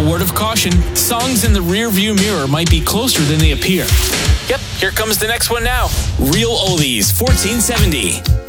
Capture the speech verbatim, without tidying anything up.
A word of caution, songs in the rear view mirror might be closer than they appear. Yep, here comes the next one now. Real Oldies fourteen seventy.